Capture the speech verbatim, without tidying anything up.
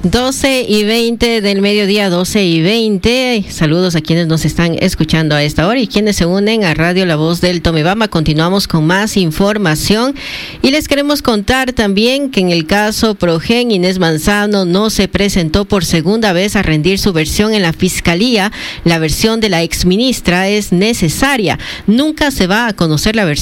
doce y veinte del mediodía, doce y veinte. Saludos a quienes nos están escuchando a esta hora y quienes se unen a Radio La Voz del Tomebamba. Continuamos con más información y les queremos contar también que en el caso Progen, Inés Manzano no se presentó por segunda vez a rendir su versión en la Fiscalía. La versión de la exministra es necesaria. Nunca se va a conocer la versión